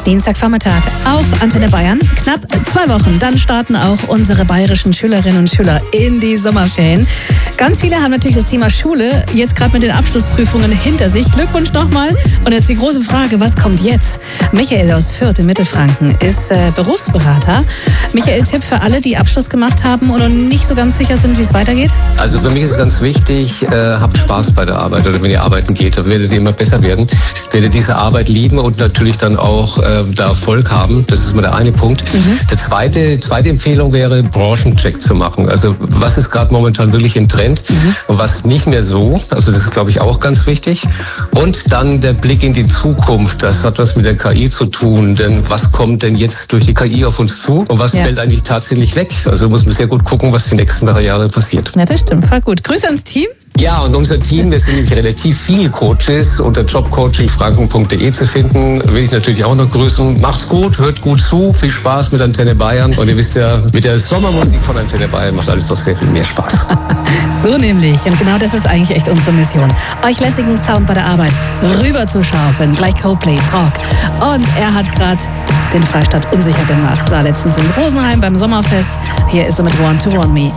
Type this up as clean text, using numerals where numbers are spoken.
Dienstagvormittag auf Antenne Bayern. Knapp 2 Wochen, dann starten auch unsere bayerischen Schülerinnen und Schüler in die Sommerferien. Ganz viele haben natürlich das Thema Schule jetzt gerade mit den Abschlussprüfungen hinter sich. Glückwunsch nochmal. Und jetzt die große Frage, was kommt jetzt? Michael aus Fürth in Mittelfranken ist Berufsberater. Michael, Tipp für alle, die Abschluss gemacht haben und noch nicht so ganz sicher sind, wie es weitergeht? Also für mich ist es ganz wichtig, habt Spaß bei der Arbeit oder wenn ihr arbeiten geht, dann werdet ihr immer besser werden, werdet diese Arbeit lieben und natürlich dann auch da Erfolg haben. Das ist mal der eine Punkt. Der zweite Empfehlung wäre, Branchencheck zu machen. Also was ist gerade momentan wirklich im Trend und was nicht mehr so. Also das ist, glaube ich, auch ganz wichtig. Und dann der Blick in die Zukunft. Das hat was mit der KI zu tun. Denn was kommt denn jetzt durch die KI auf uns zu und was fällt eigentlich tatsächlich weg? Also muss man sehr gut gucken, was die nächsten 3 Jahre passiert. Ja, das stimmt. Voll gut. Grüße ans Team. Ja, und unser Team, wir sind nämlich relativ viele Coaches unter jobcoachingfranken.de zu finden. Will ich natürlich auch noch grüßen. Macht's gut, hört gut zu, viel Spaß mit Antenne Bayern. Und ihr wisst ja, mit der Sommermusik von Antenne Bayern macht alles doch sehr viel mehr Spaß. So nämlich. Und genau das ist eigentlich echt unsere Mission. Euch lässigen Sound bei der Arbeit rüber zu schaufeln. Gleich Coldplay, Talk. Und er hat gerade den Freistaat unsicher gemacht. War letztens in Rosenheim beim Sommerfest. Hier ist er mit Want to Want Me.